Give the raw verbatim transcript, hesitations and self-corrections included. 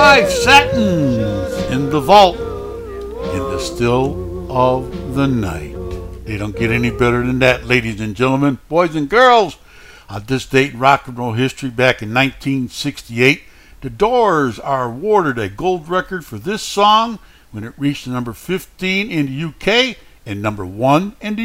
five, Satins in the Vault in the Still of the Night. They don't get any better than that, ladies and gentlemen, boys and girls. On this date in rock and roll history, back in nineteen sixty-eight, the Doors are awarded a gold record for this song when it reached number fifteen in the U K and number one in the